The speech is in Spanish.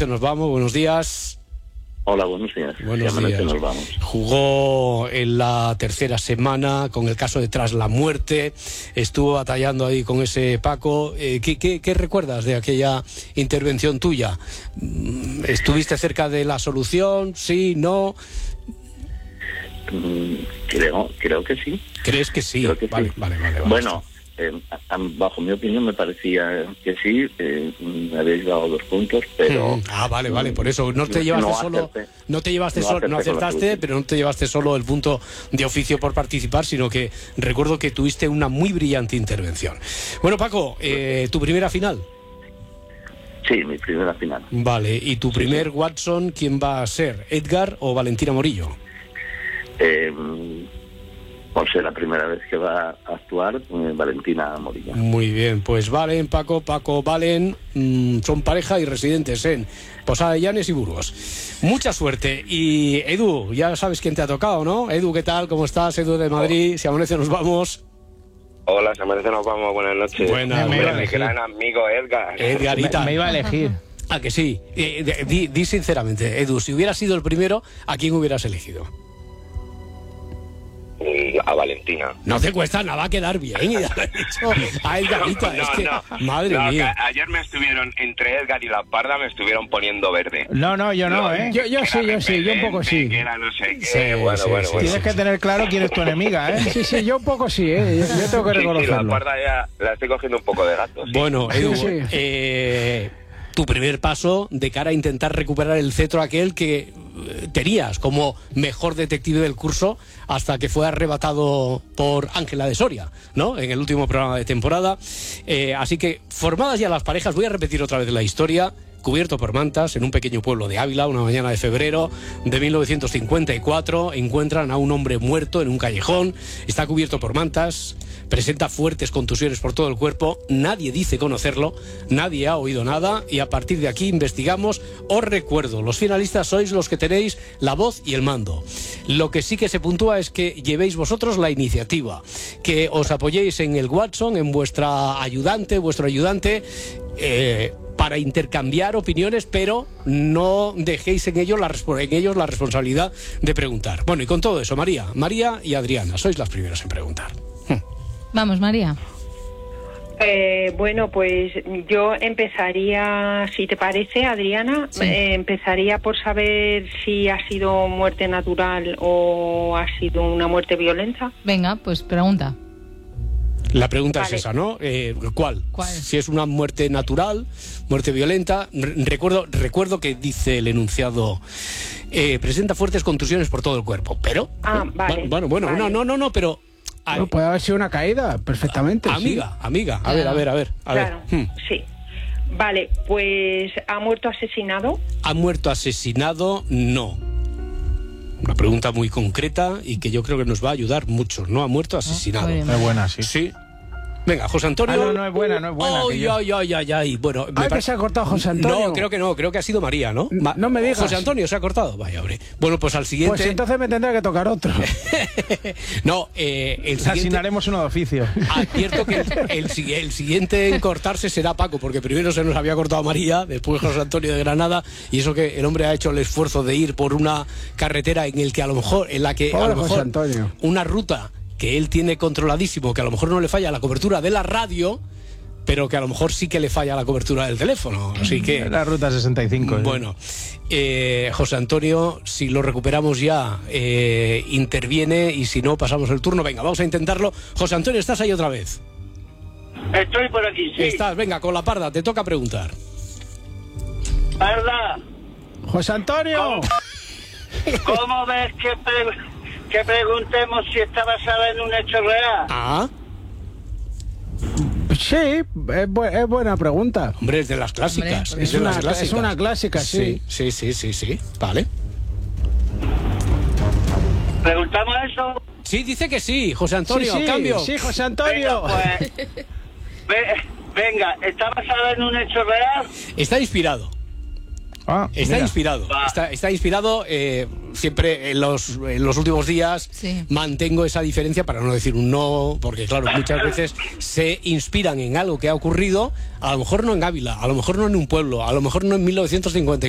Amanece Nos Vamos, buenos días. Hola, buenos días. Buenos días. Nos vamos. Jugó en la tercera semana con el caso de Tras la Muerte, estuvo batallando ahí con ese Paco. ¿Qué recuerdas de aquella intervención tuya? ¿Estuviste cerca de la solución? ¿Sí? ¿No? Creo que sí. ¿Crees que sí? Creo que Vale. Bueno, bajo mi opinión me parecía que sí. Me habéis dado 2 puntos, pero... Vale, por eso no te llevaste no acertaste, pero no te llevaste solo el punto de oficio por participar, sino que recuerdo que tuviste una muy brillante intervención. Bueno, Paco, ¿tu primera final? Sí, mi primera final. Vale, ¿y tu primer Watson quién va a ser? ¿Edgar o Valentina Morillo? Por ser la primera vez que va a actuar, Valentina Morillo. Muy bien, pues Valen, Paco, Valen, son pareja y residentes en Posada de Llanes y Burgos. Mucha suerte. Y Edu, ya sabes quién te ha tocado, ¿no? Edu, ¿qué tal? ¿Cómo estás? Edu de Madrid, Si Amanece Nos Vamos. Hola, Si Amanece Nos Vamos, buenas noches. Buenas, mi gran amigo Edgar. Edgarita. Me iba a elegir. ¿A que sí? Di sinceramente, Edu, si hubieras sido el primero, ¿a quién hubieras elegido? A Valentina. No te cuesta nada quedar bien y haber dicho a Edgarita. Madre mía. Ayer me estuvieron, entre Edgar y la Parda, me estuvieron poniendo verde. No, yo no, ¿eh? Yo un poco sí. Que era no sé qué. Sí, Bueno. Tienes que tener claro quién es tu enemiga, ¿eh? Sí, yo un poco sí, ¿eh? Yo tengo que reconocerlo. Sí, la Parda ya la estoy cogiendo un poco de gato. Sí. Bueno, Edu, Sí. Tu primer paso de cara a intentar recuperar el cetro aquel que tenías como mejor detective del curso hasta que fue arrebatado por Ángela de Soria, ¿no? En el último programa de temporada. Así que, formadas ya las parejas, voy a repetir otra vez la historia. Cubierto por mantas, en un pequeño pueblo de Ávila, una mañana de febrero de 1954, encuentran a un hombre muerto en un callejón. Está cubierto por mantas, presenta fuertes contusiones por todo el cuerpo, nadie dice conocerlo, nadie ha oído nada, y a partir de aquí investigamos. Os recuerdo, los finalistas sois los que tenéis la voz y el mando. Lo que sí que se puntúa es que llevéis vosotros la iniciativa, que os apoyéis en el Watson, en vuestro ayudante, para intercambiar opiniones, pero no dejéis en ellos la responsabilidad de preguntar. Bueno, y con todo eso, María y Adriana, sois las primeras en preguntar. Vamos, María. Bueno, pues yo empezaría, si te parece, Adriana, Sí. Empezaría por saber si ha sido muerte natural o ha sido una muerte violenta. Venga, pues pregunta. La pregunta Vale. es esa, ¿no? ¿Cuál? ¿Cuál? Si es una muerte natural, muerte violenta. Recuerdo que dice el enunciado, presenta fuertes contusiones por todo el cuerpo, pero... Vale. Bueno, Vale. no, pero... No, puede haber sido una caída, perfectamente. Amiga, a Claro. ver. Claro, sí. Vale, pues ¿ha muerto asesinado? ¿Ha muerto asesinado? No. Una pregunta muy concreta y que yo creo que nos va a ayudar mucho. No ha muerto asesinado. Muy bien. Es buena, sí. Sí. Venga, José Antonio. No es buena. Ay. Bueno, Que se ha cortado José Antonio. No, creo que ha sido María, ¿no? No me digas. José Antonio se ha cortado. Vaya, hombre. Bueno, pues al siguiente. Pues entonces me tendrá que tocar otro. No, el siguiente. Asignaremos uno de oficio. Advierto que el siguiente en cortarse será Paco, porque primero se nos había cortado María, después José Antonio de Granada, y eso que el hombre ha hecho el esfuerzo de ir por una carretera en la que Pobre a lo José mejor Antonio. una ruta que él tiene controladísimo, que a lo mejor no le falla la cobertura de la radio, pero que a lo mejor sí que le falla la cobertura del teléfono. Así que... La ruta 65. Bueno, José Antonio, si lo recuperamos ya, interviene, y si no, pasamos el turno. Venga, vamos a intentarlo. José Antonio, ¿estás ahí otra vez? Estoy por aquí, sí. Estás, venga, con la Parda, te toca preguntar. Parda, José Antonio. ¿cómo ves que preguntemos si está basada en un hecho real? Ah, Sí, es buena pregunta. hombre, es de las clásicas. Hombre, Es de las es clásicas. una clásica, sí. Sí. Vale. ¿Preguntamos eso? Sí, dice que sí, José Antonio, sí, cambio. Sí, José Antonio. Venga, pues, venga, ¿está basada en un hecho real? Está inspirado. Está Mira. inspirado. Va. Está inspirado. Siempre en los últimos días Sí. mantengo esa diferencia para no decir un no, porque claro, muchas veces se inspiran en algo que ha ocurrido, a lo mejor no en Ávila, a lo mejor no en un pueblo, a lo mejor no en 1954.